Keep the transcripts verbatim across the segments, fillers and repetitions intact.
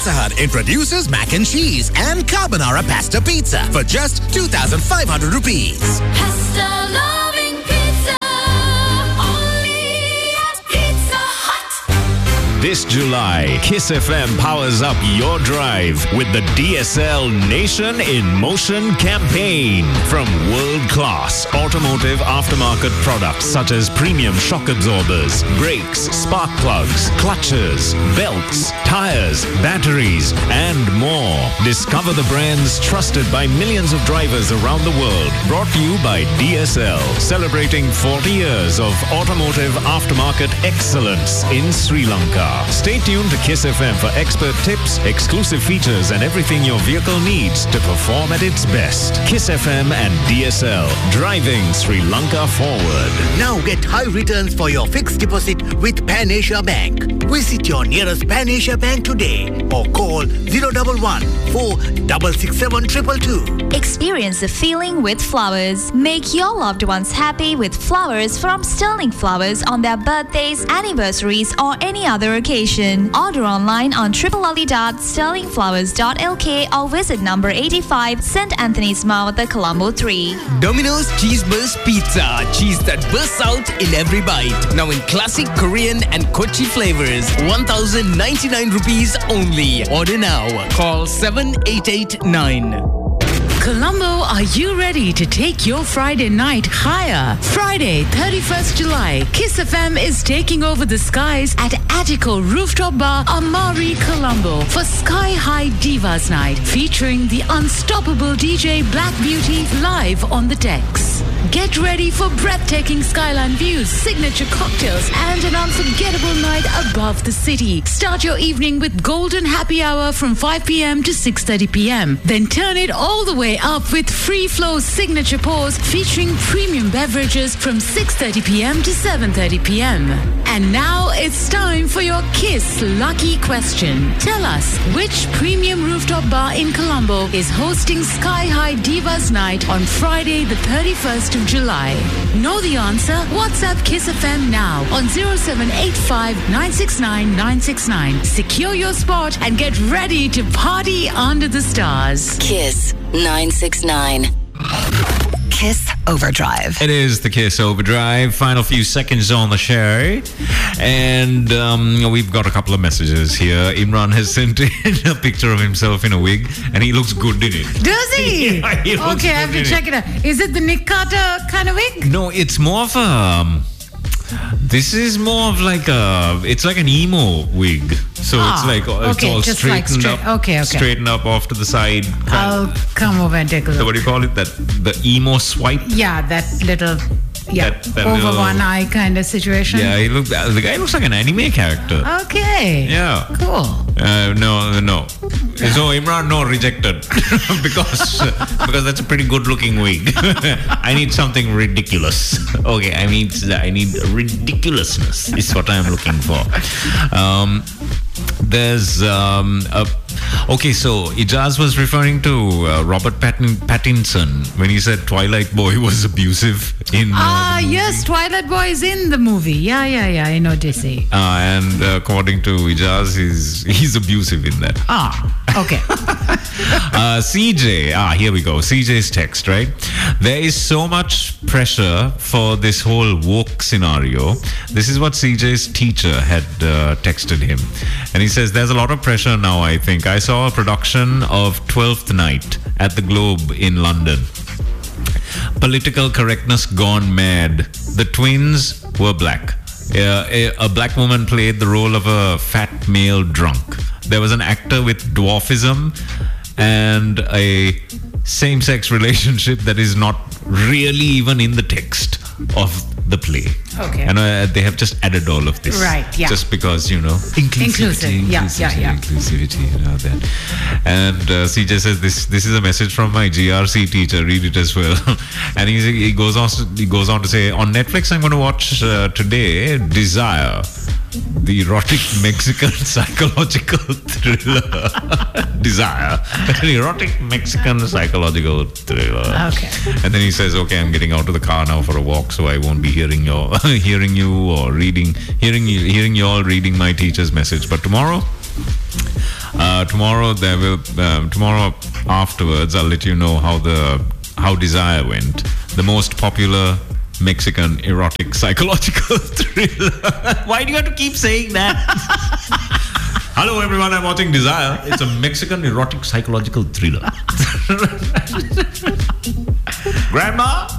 Pizza Hut introduces mac and cheese and carbonara pasta pizza for just two thousand five hundred rupees. Pasta loving pizza, only at Pizza Hut. This July, Kiss F M powers up your drive with the D S L Nation in Motion campaign. From world-class automotive aftermarket products such as premium shock absorbers, brakes, spark plugs, clutches, belts, tires, batteries, and more. Discover the brands trusted by millions of drivers around the world. Brought to you by D S L, celebrating forty years of automotive aftermarket excellence in Sri Lanka. Stay tuned to Kiss F M for expert tips, exclusive features, and everything your vehicle needs to perform at its best. Kiss F M and D S L, driving Sri Lanka forward. Now get high returns for your fixed deposit with Pan Asia Bank. Visit your nearest Pan Asia Bank today or call zero one one four six six seven two two two. Experience the feeling with flowers. Make your loved ones happy with flowers from Sterling Flowers on their birthdays, anniversaries, or any other occasion. Order online on w w w dot sterling flowers dot l k or visit number eighty-five Saint Anthony's Mouth, Colombo three. Domino's Cheese Burst Pizza. Cheese that bursts out in every bite. Now in classic Korean and Kochi flavors. one thousand ninety-nine rupees only. Order now. Call seven eight eight nine. Colombo, are you ready to take your Friday night higher? Friday, thirty-first July, Kiss F M is taking over the skies at Attico Rooftop Bar, Amari, Colombo for Sky High Divas Night, featuring the unstoppable D J Black Beauty live on the decks. Get ready for breathtaking skyline views, signature cocktails, and an unforgettable night above the city. Start your evening with golden happy hour from five p.m. to six thirty p.m. Then turn it all the way up with free flow signature pours featuring premium beverages from six thirty p.m. to seven thirty p.m. And now it's time for your Kiss Lucky Question. Tell us, which premium rooftop bar in Colombo is hosting Sky High Divas Night on Friday the thirty-first of July? Know the answer? WhatsApp Kiss F M now on zero seven eight five nine six nine nine six nine. Secure your spot and get ready to party under the stars. Kiss nine six nine. Kiss Overdrive. It is the Kiss Overdrive. Final few seconds on the show. And um, we've got a couple of messages here. Imran has sent in a picture of himself in a wig, and he looks good in it. Does he? Yeah, he looks okay, I have good to in check it. it out. Is it the Nick Carter kind of wig? No, it's more of a... Um, this is more of like a... It's like an emo wig. So ah, it's like... It's okay, all just straightened like straight, up. Okay, okay. Straightened up off to the side. I'll come over and take a look. So what do you call it? That the emo swipe? Yeah, that little... Yeah, that, that over little, one eye kind of situation. Yeah, he look, the guy looks like an anime character. Okay. Yeah. Cool. Uh, no, no. So Imran, no, rejected because because that's a pretty good-looking wig. I need something ridiculous. Okay, I mean, I need ridiculousness. Is what I'm looking for. Um, there's um, a. Okay, so Ijaz was referring to uh, Robert Pattin- Pattinson when he said Twilight Boy was abusive in. Uh, Ah, yes, Twilight Boy is in the movie. Yeah, yeah, yeah. I know D C. Uh, and uh, according to Ijaz, he's he's abusive in that. Ah, okay. uh, C J, ah, here we go. C J's text, right? There is so much pressure for this whole woke scenario. This is what C J's teacher had uh, texted him. And he says, there's a lot of pressure now, I think. I saw a production of Twelfth Night at the Globe in London. Political correctness gone mad. The twins were black. Uh, a, a black woman played the role of a fat male drunk. There was an actor with dwarfism and a same-sex relationship that is not really even in the text of the play. Okay. And uh, they have just added all of this. Right, yeah. Just because, you know, inclusivity. Inclusive, yeah, inclusivity, yeah, yeah. Inclusivity, you know, that. And uh, C J says, this this is a message from my G R C teacher. Read it as well. And he, he, goes on, he goes on to say, on Netflix, I'm going to watch uh, today Desire, the erotic Mexican psychological thriller. Desire, an erotic Mexican psychological thriller. Okay. And then he says, okay, I'm getting out of the car now for a walk, so I won't be hearing your hearing you or reading hearing you hearing you all reading my teacher's message. But tomorrow Uh, tomorrow there will. Um, tomorrow afterwards, I'll let you know how the how Desire went. The most popular Mexican erotic psychological thriller. Why do you have to keep saying that? Hello everyone, I'm watching Desire. It's a Mexican erotic psychological thriller. Grandma?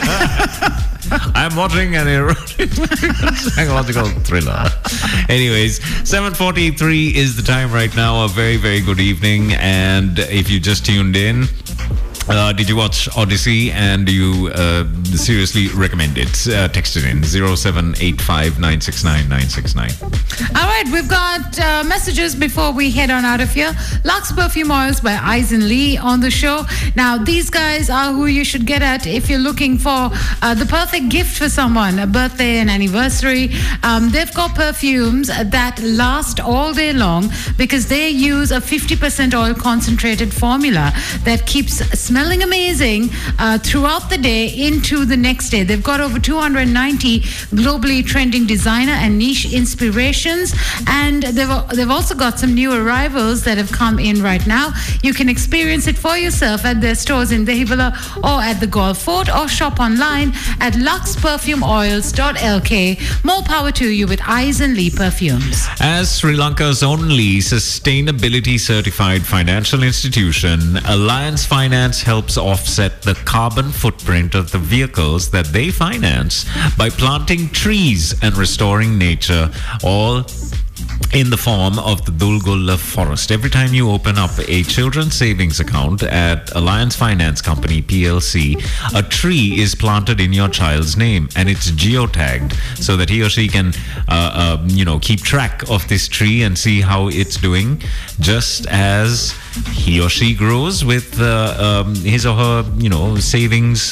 I'm watching an erotic psychological thriller. Anyways, seven forty-three is the time right now. A very, very good evening. And if you just tuned in, Uh, did you watch Odyssey and do you uh, seriously recommend it? Uh, text it in zero seven eight five nine six nine nine six nine. All right, we've got uh, messages before we head on out of here. Lux Perfume Oils by Eisen Lee on the show. Now, these guys are who you should get at if you're looking for uh, the perfect gift for someone, a birthday, an anniversary. Um, they've got perfumes that last all day long because they use a fifty percent oil concentrated formula that keeps smelling amazing uh, throughout the day into the next day. They've got over two hundred ninety globally trending designer and niche inspirations, and they've they've also got some new arrivals that have come in right now. You can experience it for yourself at their stores in Dehibala or at the Golf Fort, or shop online at lux perfume oils dot l k. More power to you with Eisen Lee Perfumes. As Sri Lanka's only sustainability certified financial institution, Alliance Finance helps offset the carbon footprint of the vehicles that they finance by planting trees and restoring nature, all in the form of the Dulgulla Forest. Every time you open up a children's savings account at Alliance Finance Company P L C, a tree is planted in your child's name and it's geotagged so that he or she can uh, uh, you know keep track of this tree and see how it's doing, just as he or she grows with uh, um, his or her you know savings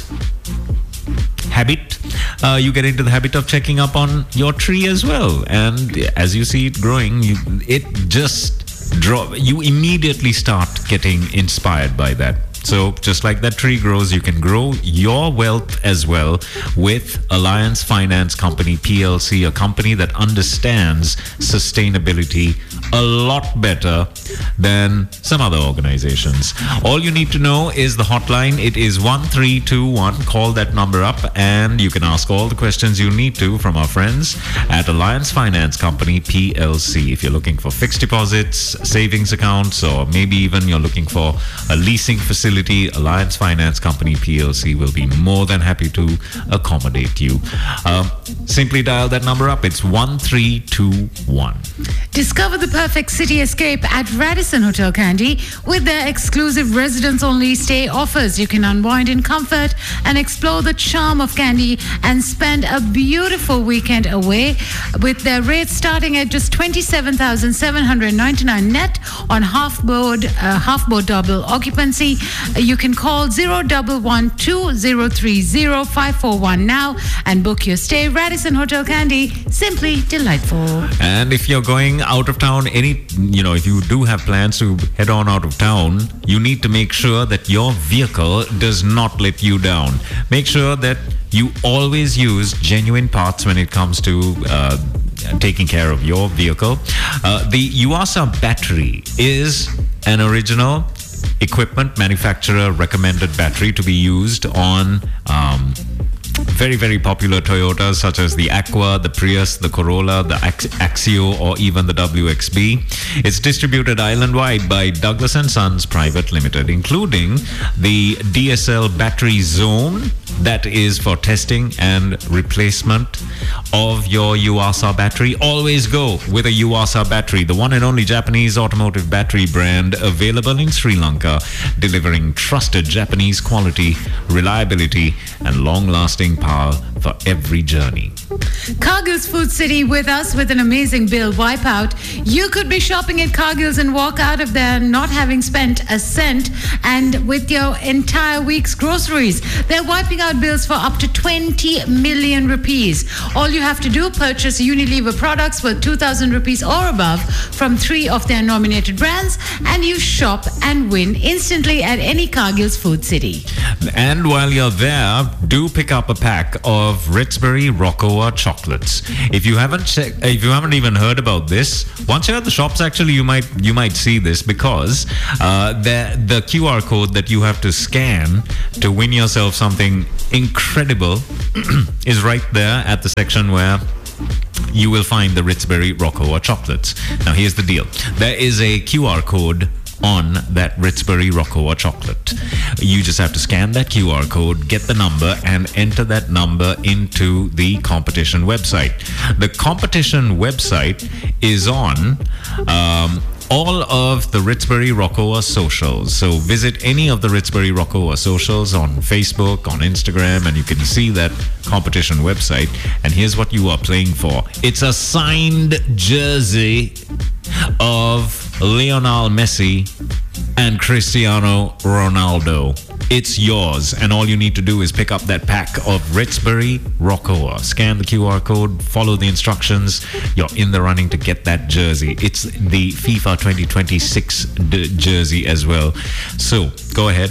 habit. Uh, you get into the habit of checking up on your tree as well, and as you see it growing, you, it just draw you immediately start getting inspired by that. So just like that tree grows, you can grow your wealth as well with Alliance Finance Company P L C, a company that understands sustainability a lot better than some other organizations. All you need to know is the hotline. It is one three two one. Call that number up and you can ask all the questions you need to from our friends at Alliance Finance Company P L C. If you're looking for fixed deposits, savings accounts, or maybe even you're looking for a leasing facility, Alliance Finance Company P L C will be more than happy to accommodate you. Um, simply dial that number up. It's one three two one. Discover the perfect city escape at Radisson Hotel Kandy with their exclusive residents-only stay offers. You can unwind in comfort and explore the charm of Kandy and spend a beautiful weekend away, with their rates starting at just twenty-seven thousand seven hundred ninety-nine net on half-board uh, half-board double occupancy. You can call zero one one two zero three zero five four one now and book your stay. Radisson Hotel Kandy, simply delightful. And if you're going out of town, any you know, if you do have plans to head on out of town, you need to make sure that your vehicle does not let you down. Make sure that you always use genuine parts when it comes to uh, taking care of your vehicle. Uh, the Yuasa battery is an original equipment manufacturer recommended battery to be used on um, very, very popular Toyotas such as the Aqua, the Prius, the Corolla, the Ax- Axio, or even the W X B. It's distributed island-wide by Douglas and Sons Private Limited, including the D S L Battery Zone, that is for testing and replacement of your Yuasa battery. Always go with a Yuasa battery, the one and only Japanese automotive battery brand available in Sri Lanka, delivering trusted Japanese quality, reliability, and long-lasting power for every journey. Cargill's Food City with us with an amazing bill wipeout. You could be shopping at Cargill's and walk out of there not having spent a cent, and with your entire week's groceries. They're wiping out bills for up to twenty million rupees. All you have to do, purchase Unilever products worth two thousand rupees or above from three of their nominated brands, and you shop and win instantly at any Cargill's Food City. And while you're there, do pick up a pack of Ritzbury Rockoa Rocoa chocolates. If you haven't checked, if you haven't even heard about this, once you're at the shops, actually, you might you might see this because uh, the the Q R code that you have to scan to win yourself something incredible is right there at the section where you will find the Ritzberry Rocoa chocolates. Now, here's the deal. There is a Q R code on that Ritzberry Rocoa chocolate. You just have to scan that Q R code, get the number, and enter that number into the competition website. The competition website is on um, all of the Ritzberry Rocoa socials. So visit any of the Ritzberry Rocoa socials on Facebook, on Instagram, and you can see that competition website. And here's what you are playing for. It's a signed jersey of Lionel Messi and Cristiano Ronaldo. It's yours, and all you need to do is pick up that pack of Ritzberry Rocoa. Scan the Q R code, follow the instructions. You're in the running to get that jersey. It's the FIFA twenty twenty-six d- jersey as well. So go ahead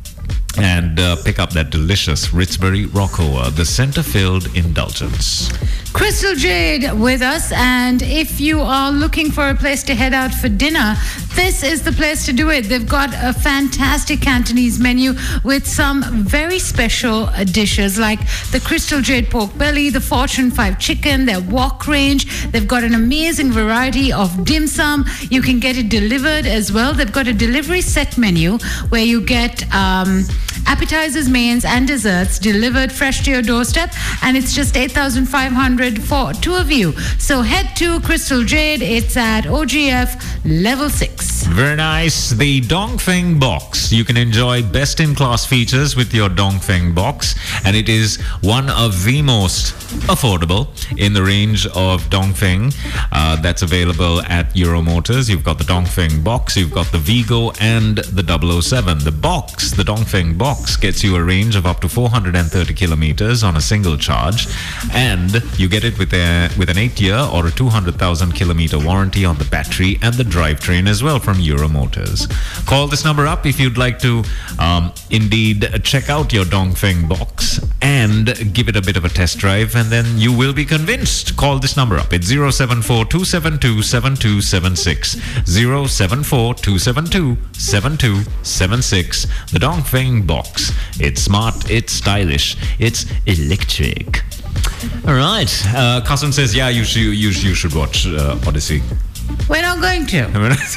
and uh, pick up that delicious Ritzberry Rocoa, the center-filled indulgence. Crystal Jade with us, and if you are looking for a place to head out for dinner, this is the place to do it. They've got a fantastic Cantonese menu with some very special uh, dishes like the Crystal Jade pork belly, the Fortune five chicken, their wok range. They've got an amazing variety of dim sum. You can get it delivered as well. They've got a delivery set menu where you get um, appetizers, mains, and desserts delivered fresh to your doorstep, and it's just eight thousand five hundred for two of you. So head to Crystal Jade. It's at O G F level six. Very nice. The Dongfeng box. You can enjoy best-in-class features with your Dongfeng box, and it is one of the most affordable in the range of Dongfeng uh, that's available at Euromotors. You've got the Dongfeng box, you've got the Vigo, and the double oh seven. The box, the Dongfeng box, gets you a range of up to four hundred thirty kilometers on a single charge, and you get it with a with an eight-year or a two hundred thousand kilometer warranty on the battery and the drivetrain as well from Euromotors. Call this number up if you'd like to um, indeed check out your Dongfeng box and give it a bit of a test drive, and then you will be convinced. Call this number up. It's zero seven four two seven two seven two seven six. zero seven four two seven two seven two seven six. The Dongfeng box. It's smart, it's stylish, it's electric. All right. Uh, Kasun says, yeah, you should, you, you should watch uh, Odyssey. We're not going to.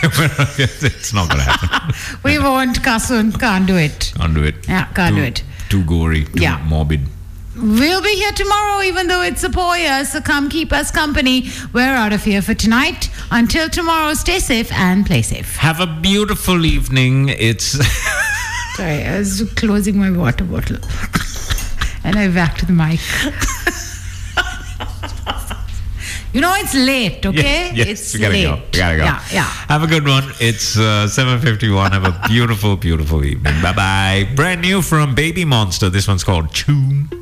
It's not going to happen. We won't, Kasun. Can't do it. Can't do it. Yeah, can't too, do it. Too gory, too yeah. morbid. We'll be here tomorrow, even though it's a poor year, so come keep us company. We're out of here for tonight. Until tomorrow, stay safe and play safe. Have a beautiful evening. It's... Sorry, I was closing my water bottle. And I whacked the mic. You know, it's late, okay? Yes, yes, it's we gotta late. go. We gotta go. Yeah, yeah. Have a good one. It's uh, seven fifty-one. Have a beautiful, beautiful evening. Bye-bye. Brand new from Baby Monster. This one's called Choom.